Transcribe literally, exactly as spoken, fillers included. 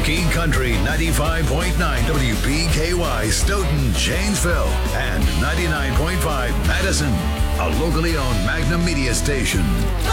King Country ninety-five point nine W P K Y Stoughton, Janesville, and ninety-nine point five Madison, a locally owned Magnum media station.